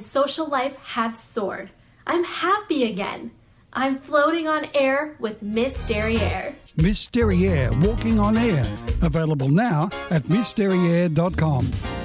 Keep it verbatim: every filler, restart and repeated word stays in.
social life have soared. I'm happy again. I'm floating on air with Miss Derriere. Miss Derriere, walking on air. Available now at miss derriere dot com.